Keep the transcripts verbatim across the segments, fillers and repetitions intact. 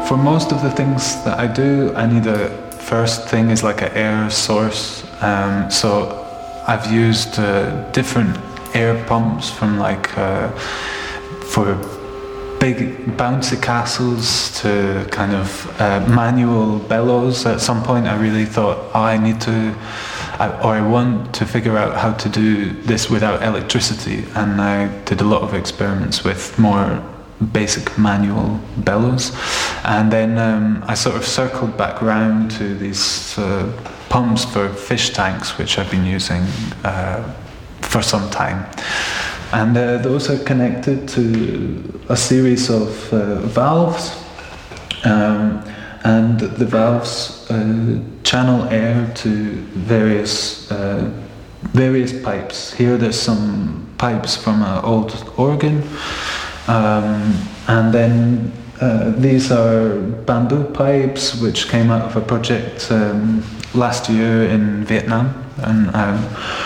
for most of the things that I do, I need a first thing is like an air source. Um, so I've used uh, different air pumps from like uh, for big bouncy castles to kind of uh, manual bellows. At some point I really thought, oh, I need to, I, or I want to figure out how to do this without electricity, and I did a lot of experiments with more basic manual bellows, and then um, I sort of circled back round to these uh, pumps for fish tanks, which I've been using uh, for some time. And uh, those are connected to a series of uh, valves, um, and the valves uh, channel air to various uh, various pipes. Here there's some pipes from an old organ, um, and then uh, these are bamboo pipes which came out of a project um, last year in Vietnam, and um,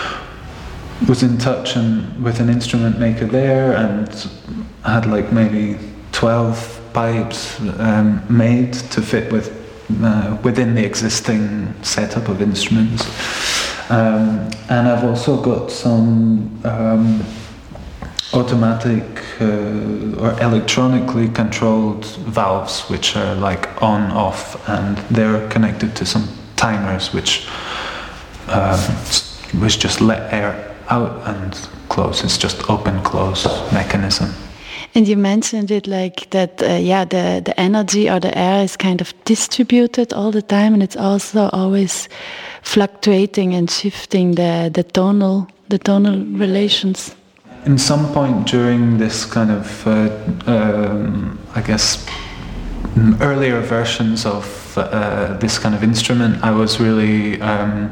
was in touch and with an instrument maker there, and had like maybe twelve pipes um, made to fit with uh, within the existing setup of instruments. Um, and I've also got some um, automatic uh, or electronically controlled valves which are like on, off, and they're connected to some timers which um, which just let air out and close. It's just open close mechanism. And you mentioned it like that, uh, yeah, the, the energy or the air is kind of distributed all the time, and it's also always fluctuating and shifting the, the tonal the tonal relations. In some point during this kind of, uh, um, I guess, earlier versions of uh, this kind of instrument, I was really um,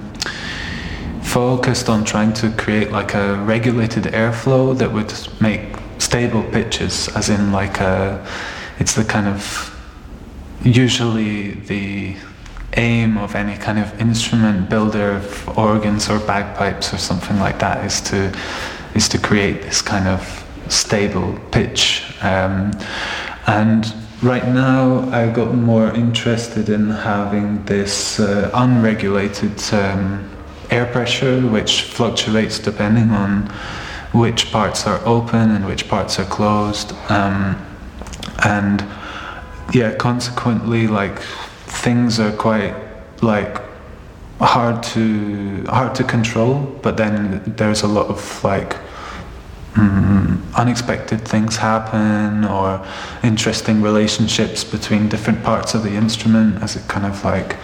focused on trying to create like a regulated airflow that would make stable pitches, as in like a, it's the kind of, usually the aim of any kind of instrument builder of organs or bagpipes or something like that is to is to create this kind of stable pitch. Um, and right now I've gotten more interested in having this uh, unregulated um, air pressure, which fluctuates depending on which parts are open and which parts are closed, um, and yeah, consequently, like things are quite like hard to hard to control. But then there's a lot of like mm, unexpected things happen, or interesting relationships between different parts of the instrument as it kind of like.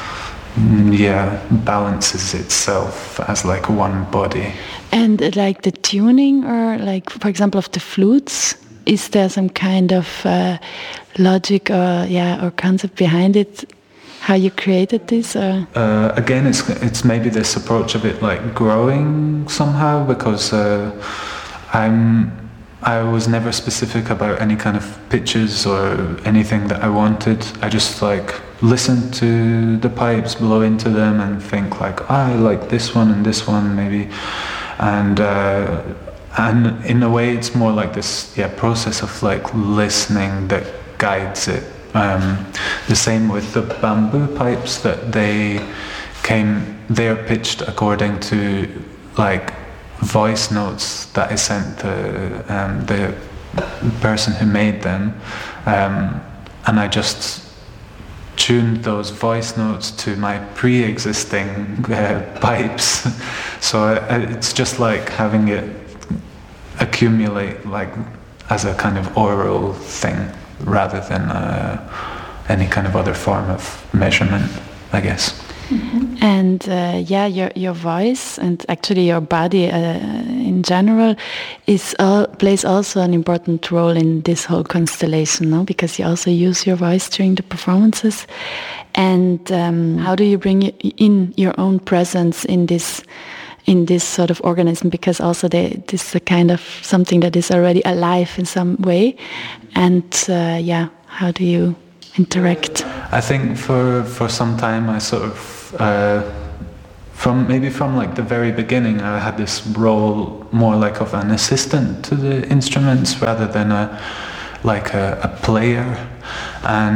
Yeah, balances itself as like one body. And uh, like the tuning, or like for example of the flutes, is there some kind of uh, logic or yeah or concept behind it? How you created this? Or? Uh, again, it's it's maybe this approach of it like growing somehow, because uh, I'm. I was never specific about any kind of pitches or anything that I wanted. I just like listen to the pipes, blow into them, and think like, oh, I like this one and this one maybe, and uh, and in a way it's more like this yeah process of like listening that guides it. Um, the same with the bamboo pipes, that they came, they're pitched according to like voice notes that I sent the um, the person who made them, um, and I just tuned those voice notes to my pre-existing uh, pipes. So I, it's just like having it accumulate like as a kind of oral thing rather than uh, any kind of other form of measurement, I guess. Mm-hmm. And uh, yeah, your your voice and actually your body uh, in general is uh, plays also an important role in this whole constellation, no? Because you also use your voice during the performances. And um, how do you bring in your own presence in this in this sort of organism? Because also they, this is a kind of something that is already alive in some way. And uh, yeah, how do you interact? I think for for some time I sort of uh, from maybe from like the very beginning I had this role more like of an assistant to the instruments rather than a like a, a player, and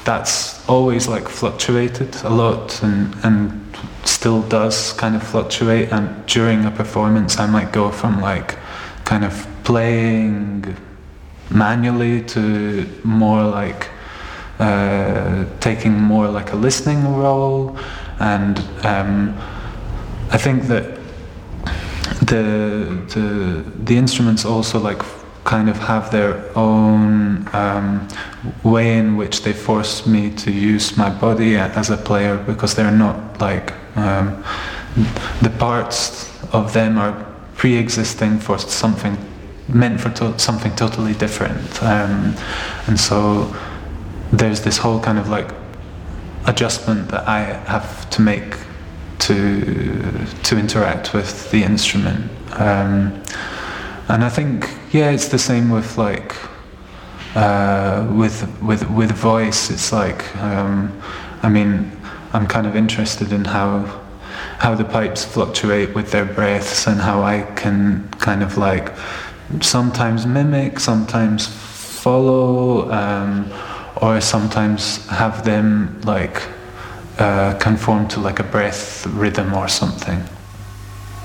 that's always like fluctuated a lot, and and still does kind of fluctuate. And during a performance, I might go from like kind of playing manually to more like uh, taking more like a listening role, and um, I think that the the the instruments also like kind of have their own um, way in which they force me to use my body as a player, because they're not like um, the parts of them are pre-existing for something meant for to- something totally different, um, and so there's this whole kind of like adjustment that I have to make to to interact with the instrument, um, and I think yeah, it's the same with like uh, with with with voice. It's like um, I mean, I'm kind of interested in how how the pipes fluctuate with their breaths, and how I can kind of like sometimes mimic, sometimes follow, um, or sometimes have them like uh, conform to like a breath rhythm or something.